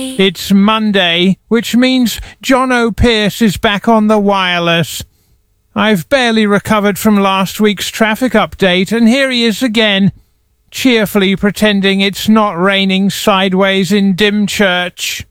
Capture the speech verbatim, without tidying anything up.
It's Monday, which means John O'Pearce is back on the wireless. I've barely recovered from last week's traffic update, and here he is again, cheerfully pretending it's not raining sideways in Dymchurch.